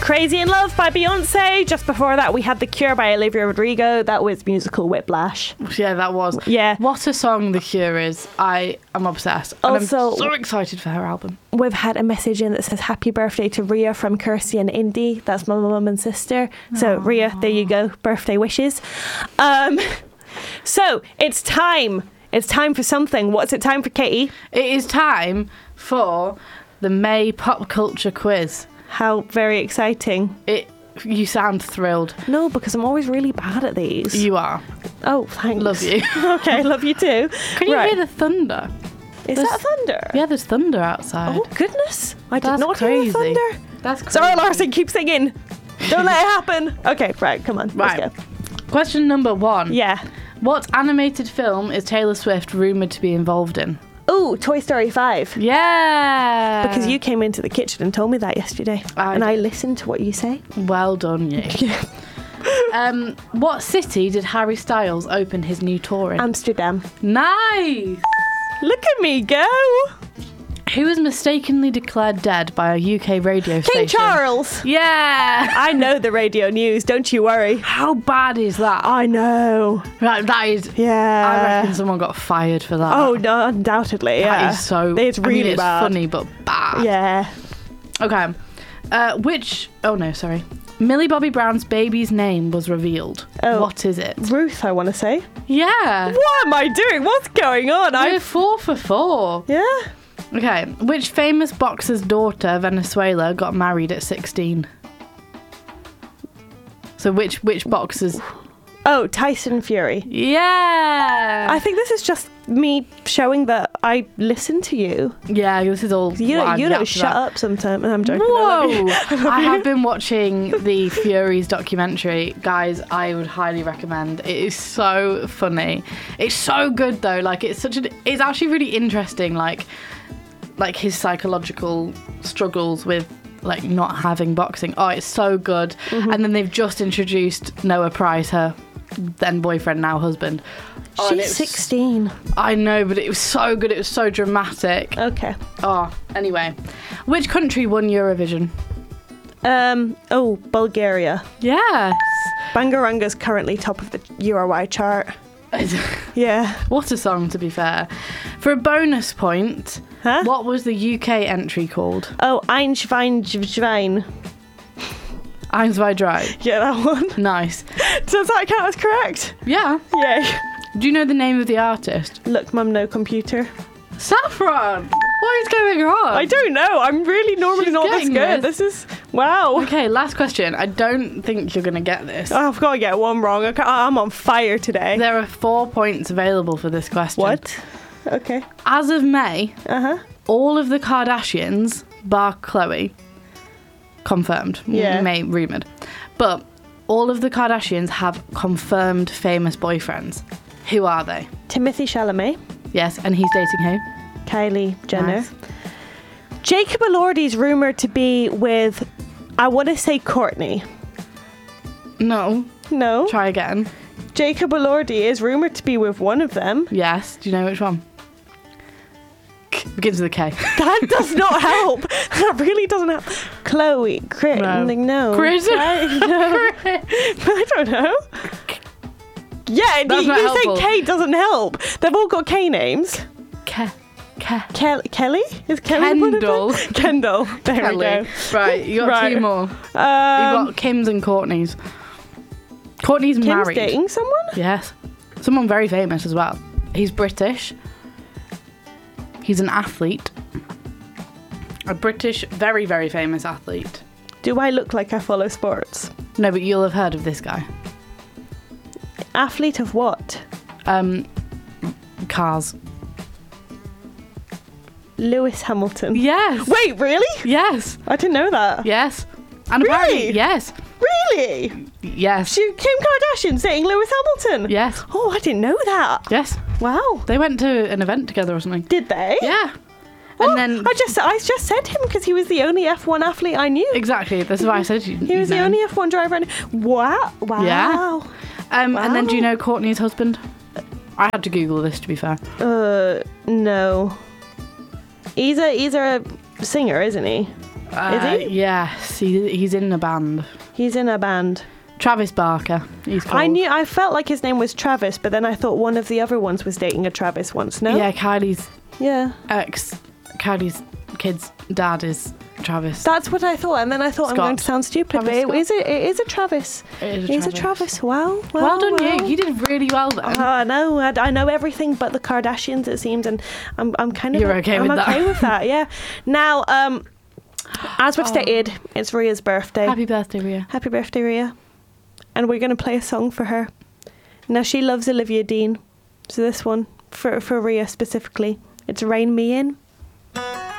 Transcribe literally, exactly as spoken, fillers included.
Crazy in Love by Beyonce. Just before that, we had The Cure by Olivia Rodrigo. That was musical Whiplash. Yeah, that was. Yeah. What a song The Cure is. I am obsessed. And Also, I'm so excited for her album. We've had a message in that says happy birthday to Ria from Kirsty and Indy. That's my mum and sister. So, Aww. Ria, there you go. Birthday wishes. Um, so, it's time. It's time for something. What's it time for, Katie? It is time for the May Pop Culture Quiz. How very exciting. It. You sound thrilled. No, because I'm always really bad at these. You are. Oh, thanks. Love you. Okay, love you too. Can you Right. hear the thunder? Is There's- that thunder? Yeah, there's thunder outside. Oh, goodness. I did That's not crazy. hear the thunder. That's crazy. Sorry, Larson, keep singing. Don't let it happen. Okay, right, come on. Right. Let's go. Question number one. Yeah. What animated film is Taylor Swift rumoured to be involved in? Oh, Toy Story five. Yeah. Because you came into the kitchen and told me that yesterday. I and I did. listened to what you say. Well done, you. um, what city did Harry Styles open his new tour in? Amsterdam. Nice. Look at me go. Who was mistakenly declared dead by a U K radio King station? Charles. Yeah. I know the radio news, don't you worry. How bad is that? I know. Right, that is. Yeah. I reckon someone got fired for that. Oh, no, undoubtedly, yeah. That is so. It's I mean, really it's bad. funny, but bad. Yeah. Okay. Uh, which? Oh no, sorry. Millie Bobby Brown's baby's name was revealed. Oh. What is it? Ruth, I want to say. Yeah. What am I doing? What's going on? We're I four for four. Yeah. Okay. Which famous boxer's daughter, Venezuela, got married at sixteen? So which which boxer's? Oh, Tyson Fury. Yeah. I think this is just me showing that I listen to you. yeah. This is all. You what don't, I've you don't yapped shut about. up sometimes. I'm joking. I love you. Whoa! I have been watching the Furies documentary. Guys, I would highly recommend. It is so funny. It's so good though. Like it's such an it's actually really interesting, like like his psychological struggles with like not having boxing. Oh, it's so good. Mm-hmm. And then they've just introduced Noah Price, her then boyfriend, now husband. Oh, and She's it's- sixteen. I know, but it was so good. It was so dramatic. Okay. Oh, anyway. Which country won Eurovision? Um. Oh, Bulgaria. Yes. Bangaranga's currently top of the U R Y chart. Yeah. What a song, to be fair. For a bonus point, Huh? what was the U K entry called? Oh, Ein Schwein Schwein. Eins, zwei, drei. Yeah, that one. Nice. Does that count as correct? Yeah. Yay. Do you know the name of the artist? Look, Mum, no computer. Saffron! What is going on? I don't know. I'm really normally She's not this getting good. this. This is wow. Okay, last question. I don't think you're going to get this. Oh, I've got to get one wrong. Okay, I'm on fire today. There are four points available for this question. What? Okay. As of May, Uh huh. all of the Kardashians, bar Khloe, confirmed. Yeah. May rumoured. But all of the Kardashians have confirmed famous boyfriends. Who are they? Timothy Chalamet, Yes, and he's dating who? Kylie Jenner. Nice. Jacob Elordi's rumoured to be with, I want to say Courtney. No. No. Try again. Jacob Elordi is rumoured to be with one of them. Yes. Do you know which one? K- Begins with a K. That does not help. That really doesn't help. Chloe, Crit, No. no. no. Chris. I, no. I don't know. Yeah, That's you, not you helpful. say K doesn't help. They've all got K names. K. K. Kel- Kelly? Is Kelly one of them? Kendall. Kendall. There Kelly. we go. Right, you got Right. two more. Um, You've got Kim's and Courtney's. Courtney's Kim's married. dating someone? Yes. Someone very famous as well. He's British. He's an athlete. A British, very, very famous athlete. Do I look like I follow sports? No, but you'll have heard of this guy. Athlete of what? Um, cars. Lewis Hamilton. Yes. Wait, really? Yes. I didn't know that. Yes. And Really? apparently, yes. Really? Yes. She, Kim Kardashian dating Lewis Hamilton? Yes. Oh, I didn't know that. Yes. Wow. They went to an event together or something. Did they? Yeah. Oh, And then I just I just said him because he was the only F one athlete I knew. exactly. That's why I said you. He was the only F one driver I knew. Wow. Wow. Yeah. Um, and then do you Wow. know Courtney's husband? I had to Google this, to be fair. Uh, no. He's a he's a singer, isn't he? Uh, Is he? Yes, he, he's in a band. He's in a band. Travis Barker. He's called. I knew. I felt like his name was Travis, but then I thought one of the other ones was dating a Travis once. No. Yeah, Kylie's Yeah. ex, Kylie's kid's dad is Travis. That's what I thought, and then I thought I'm Scott. going to sound stupid, Travis but it Scott. is a it is a Travis. It is a He's Travis. a Travis. Wow. Well, Well done, well. you. You did really well then. Oh, I know. I, I know everything but the Kardashians, it seems, and I'm I'm kind of You're okay I'm with that. okay with that. Yeah. Now, um, as we've stated, it's Ria's birthday. Happy birthday, Ria. Happy birthday, Ria. And we're going to play a song for her. Now, she loves Olivia Dean. So this one, for, for Ria specifically, it's Rain Me In.